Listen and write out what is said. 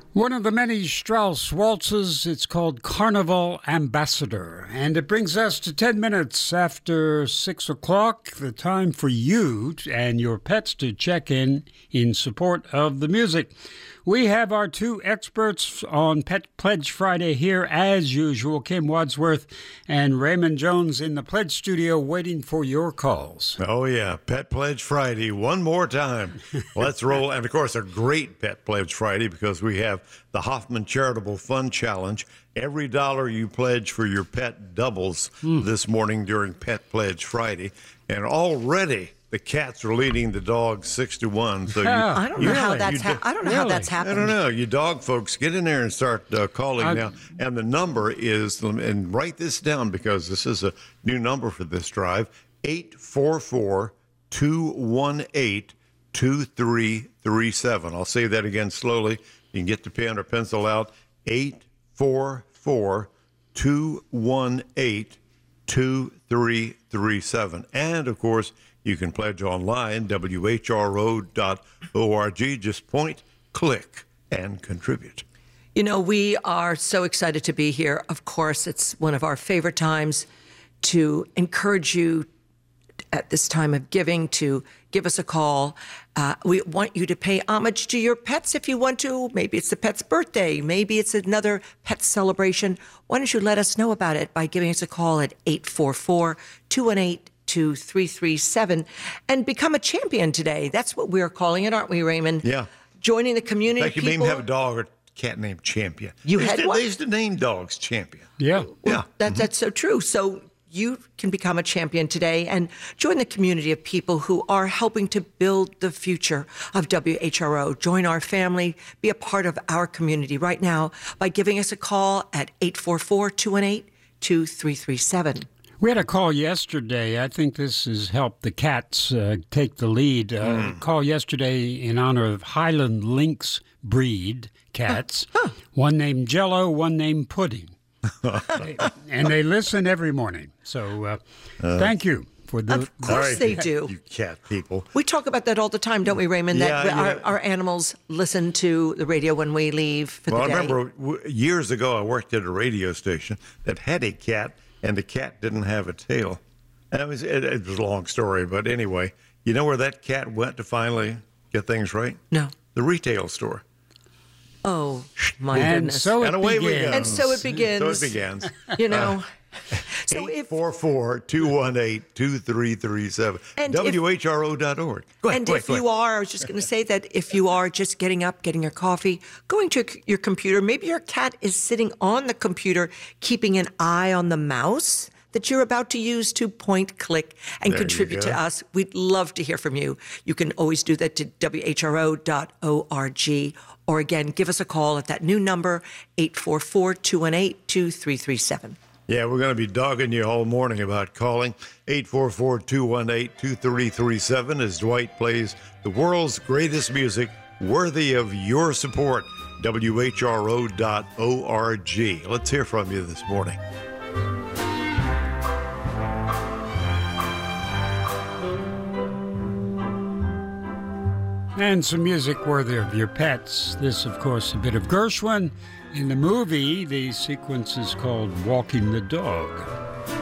One of the many Strauss waltzes, it's called Carnival Ambassador, and it brings us to 10 minutes after 6 o'clock, the time for you and your pets to check in support of the music. We have our two experts on Pet Pledge Friday here, as usual, Kim Wadsworth and Raymond Jones in the Pledge Studio waiting for your calls. Oh, yeah, Pet Pledge Friday, one more time. Let's roll. And, of course, a great Pet Pledge Friday because we have the Hoffman Charitable Fund Challenge. Every dollar you pledge for your pet doubles this morning during Pet Pledge Friday. And already the cats are leading the dogs 6-1. So I don't know how that's happened. I don't know. You dog folks, get in there and start calling now. And the number is, and write this down because this is a new number for this drive, 844-218-2337. I'll say that again slowly. You can get the pen or pencil out. 844-218-2337. And, of course, you can pledge online, whro.org. Just point, click, and contribute. You know, we are so excited to be here. Of course, it's one of our favorite times to encourage you at this time of giving to give us a call. We want you to pay homage to your pets if you want to. Maybe it's the pet's birthday. Maybe it's another pet celebration. Why don't you let us know about it by giving us a call at 844-218-2337 and become a champion today. That's what we're calling it, aren't we, Raymond? Yeah. Joining the community. In fact, you may even have a dog or cat named Champion. They used to name dogs Champion. Yeah. Well, that's so true. So you can become a champion today and join the community of people who are helping to build the future of WHRO. Join our family, be a part of our community right now by giving us a call at 844-218-2337. We had a call yesterday. I think this has helped the cats take the lead. Call yesterday in honor of Highland Lynx breed cats. One named Jello, one named Pudding. And they listen every morning. So thank you for the. Of course they do. You cat people. We talk about that all the time, don't we, Raymond? That our animals listen to the radio when we leave for the day. I remember years ago I worked at a radio station that had a cat, and the cat didn't have a tail. And it was a long story, but anyway, you know where that cat went to finally get things right? No. The retail store. Oh, my goodness. And away we go. And so it begins. So it begins. You know. So 844-218-2337. And WHRO.org. Go ahead. I was just going to say that if you are just getting up, getting your coffee, going to your computer, maybe your cat is sitting on the computer, keeping an eye on the mouse that you're about to use to point, click, and contribute to us. We'd love to hear from you. You can always do that to WHRO.org. Or again, give us a call at that new number, 844-218-2337. Yeah, we're going to be dogging you all morning about calling 844-218-2337 as Dwight plays the world's greatest music worthy of your support. WHRO.org. Let's hear from you this morning. And some music worthy of your pets. This, of course, a bit of Gershwin. In the movie, the sequence is called Walking the Dog.